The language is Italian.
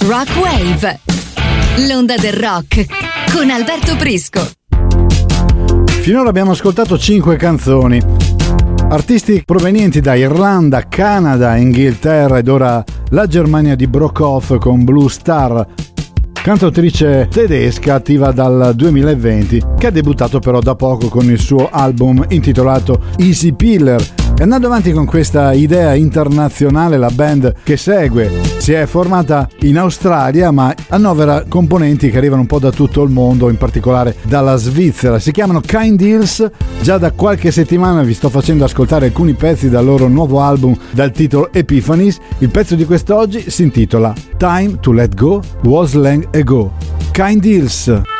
Rock Wave, l'onda del rock con Alberto Prisco. Finora abbiamo ascoltato 5 canzoni, artisti provenienti da Irlanda, Canada, Inghilterra ed ora la Germania di Brockhoff con Blue Star, cantautrice tedesca attiva dal 2020, che ha debuttato però da poco con il suo album intitolato Easy Pillar. E andando avanti con questa idea internazionale, la band che segue si è formata in Australia ma annovera componenti che arrivano un po' da tutto il mondo, in particolare dalla Svizzera. Si chiamano Kind Deals, già da qualche settimana vi sto facendo ascoltare alcuni pezzi dal loro nuovo album dal titolo Epiphanies. Il pezzo di quest'oggi si intitola Time to Let Go Was Long Ago. Kind Deals.